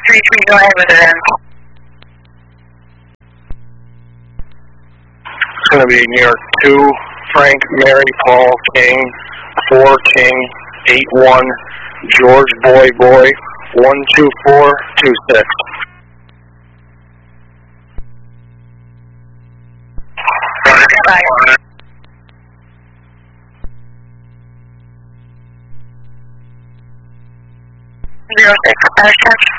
33, go ahead with it. It's going to be New York 2, Frank, Mary, Paul, King, 4, King, 8-1, George, Boy, 12426. Bye. Zero 6,